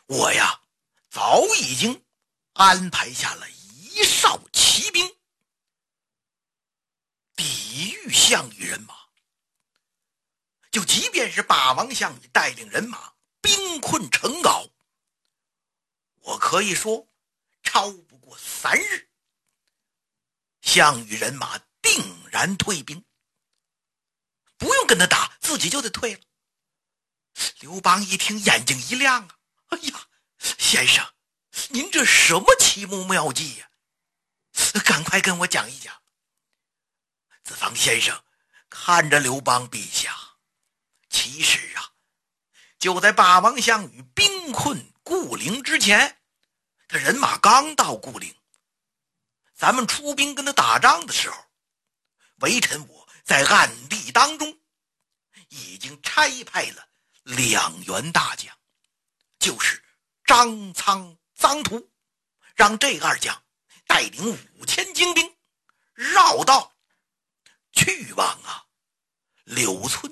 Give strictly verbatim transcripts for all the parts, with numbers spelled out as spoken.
我呀早已经安排下了一哨骑兵，抵御项羽人马。就即便是霸王项羽带领人马兵困陈皋，我可以说超不过三日，项羽人马定然退兵，不用跟他打，自己就得退了。刘邦一听，眼睛一亮啊，哎呀，先生，您这什么奇谋妙计呀、啊？赶快跟我讲一讲。子房先生看着刘邦陛下，其实啊，就在霸王项羽兵困固陵之前，他人马刚到固陵，咱们出兵跟他打仗的时候，微臣我在暗地当中已经差派了两员大将，就是张苍、臧荼，让这二将带领五千精兵绕道去往啊柳村。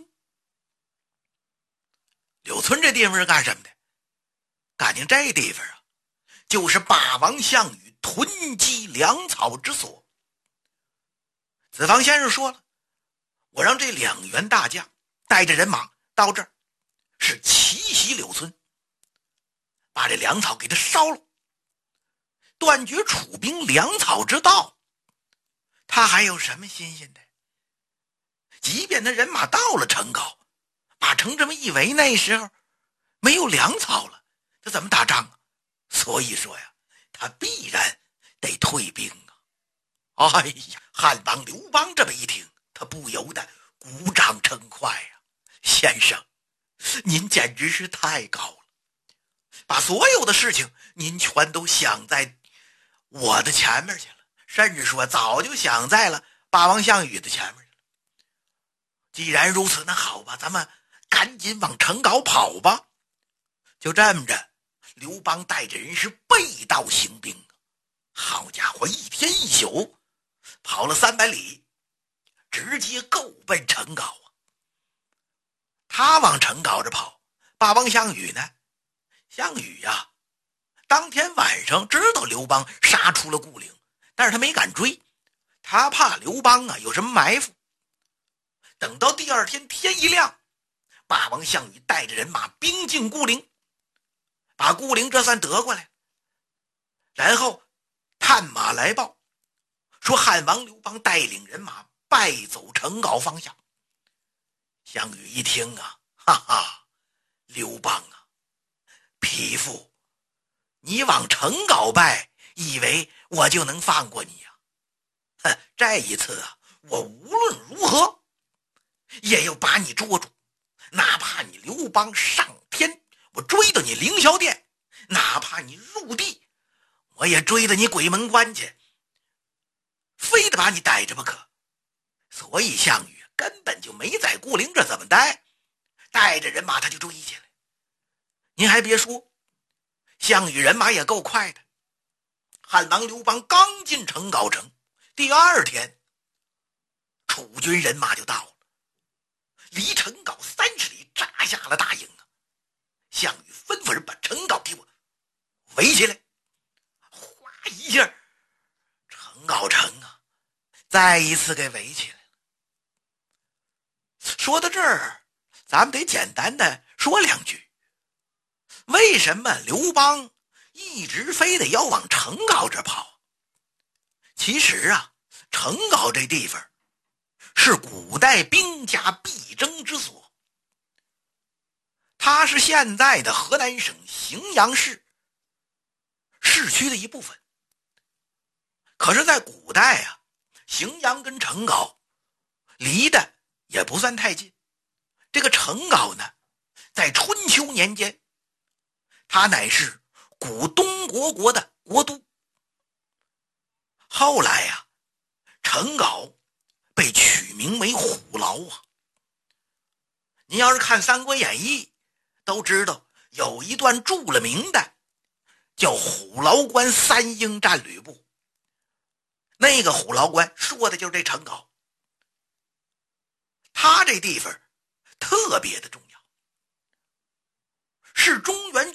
柳村这地方是干什么的？感情这地方啊，就是霸王项羽囤积粮草之所。子房先生说了，我让这两员大将带着人马到这儿，是奇袭柳村，把这粮草给他烧了，断绝楚兵粮草之道。他还有什么新鲜的？即便他人马到了陈皋，把城这么一围，那时候没有粮草了，这怎么打仗啊？所以说呀，他必然得退兵啊！哎呀，汉王刘邦这么一听，他不由得鼓掌称快呀、啊！先生，您简直是太高了，把所有的事情您全都想在我的前面去了，甚至说早就想在了霸王项羽的前面去了。既然如此，那好吧，咱们赶紧往陈皋跑吧。就这么着，刘邦带着人是背道行兵，好家伙，一天一宿跑了三百里，直接够奔陈皋啊！他往陈皋这跑，霸王项羽呢？项羽呀、啊，当天晚上知道刘邦杀出了固陵，但是他没敢追，他怕刘邦啊有什么埋伏。等到第二天天一亮，霸王项羽带着人马兵进固陵，把固陵这算得过来。然后探马来报，说汉王刘邦带领人马败走陈皋方向。项羽一听啊，哈哈，刘邦啊，匹夫，你往陈皋败，以为我就能放过你呀、啊？哼，这一次啊，我无论如何也要把你捉住，哪怕你刘邦上天，我追到你凌霄殿，哪怕你入地，我也追到你鬼门关去，非得把你逮着不可。所以项羽根本就没在固陵这怎么待，带着人马他就追起来。您还别说，项羽人马也够快的。汉王刘邦刚进陈皋城，第二天楚军人马就到了，离陈皋三十里扎下了大营啊！项羽吩咐人把陈皋给我围起来，哗一下，陈皋城啊，再一次给围起来了。说到这儿，咱们得简单的说两句，为什么刘邦一直非得要往陈皋这跑？其实啊，陈皋这地方是古代兵家必争之所，它是现在的河南省荥阳市市区的一部分。可是在古代啊，荥阳跟陈皋离得也不算太近。这个陈皋呢，在春秋年间，它乃是古东国国的国都。后来呀、啊，陈皋被取名为虎牢啊。您要是看《三国演义》，都知道有一段著了名的叫虎牢关三英战吕布，那个虎牢关说的就是这陈皋。他这地方特别的重要，是中原